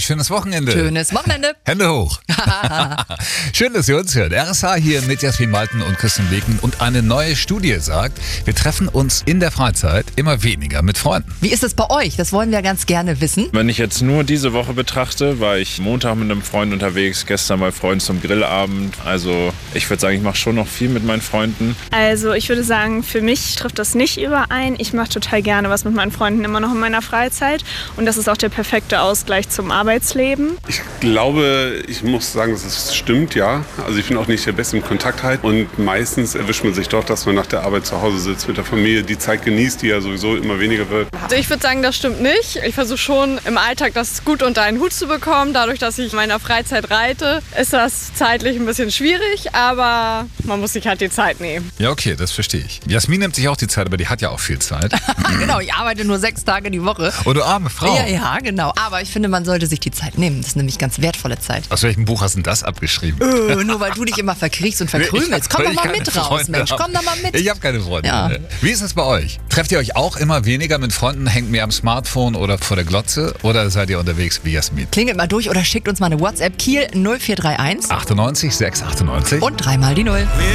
schönes Wochenende. Schönes Wochenende. Hände hoch. Schön, dass ihr uns hört. RSH hier mit Jasmin Malten und Christian Wegen. Und eine neue Studie sagt, wir treffen uns in der Freizeit immer weniger mit Freunden. Wie ist es bei euch? Das wollen wir ganz gerne wissen. Wenn ich jetzt nur diese Woche betrachte, war ich Montag mit einem Freund unterwegs, gestern bei Freunden zum Grillabend. Also ich würde sagen, ich mache schon noch viel mit meinen Freunden. Also ich würde sagen, für mich trifft das nicht überein. Ich mache total gerne was mit meinen Freunden, immer noch in meiner Freizeit. Und das ist auch der perfekte Ausgleich zum Arbeitsleben. Ich glaube, ich muss sagen, dass es stimmt, ja. Also ich bin auch nicht der Beste im Kontakt halt. Und meistens erwischt man sich doch, dass man nach der Arbeit zu Hause sitzt, mit der Familie die Zeit genießt, die ja sowieso immer weniger wird. Also ich würde sagen, das stimmt nicht. Ich versuche schon im Alltag das gut unter einen Hut zu bekommen. Dadurch, dass ich in meiner Freizeit reite, ist das zeitlich ein bisschen schwierig, aber man muss sich halt die Zeit nehmen. Ja, okay, das verstehe ich. Jasmin nimmt sich auch die Zeit, aber die hat ja auch viel Zeit. Genau, ich arbeite nur 6 Tage die Woche. Oh, du arme Frau. Ja, genau. Aber ich finde, man sollte sich die Zeit nehmen. Das ist nämlich ganz wertvolle Zeit. Aus welchem Buch hast du denn das abgeschrieben? Nur weil du dich immer verkriechst und verkrümelst. Komm doch mal mit raus, Mensch. Komm doch mal mit. Ich habe keine Freunde. Ja. Wie ist es bei euch? Trefft ihr euch auch immer weniger mit Freunden? Hängt mehr am Smartphone oder vor der Glotze? Oder seid ihr unterwegs wie Jasmin? Klingelt mal durch oder schickt uns mal eine WhatsApp. Kiel 0431 98 698 und 3 mal die 0.